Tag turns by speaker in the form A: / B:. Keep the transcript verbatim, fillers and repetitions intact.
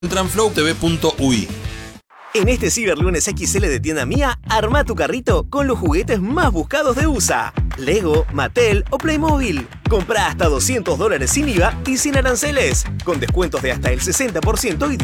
A: Entran flow t v punto u i.
B: En este Ciberlunes X L de Tienda Mía, arma tu carrito con los juguetes más buscados de U S A. Lego, Mattel o Playmobil. Compra hasta doscientos dólares sin I V A y sin aranceles, con descuentos de hasta el sesenta por ciento y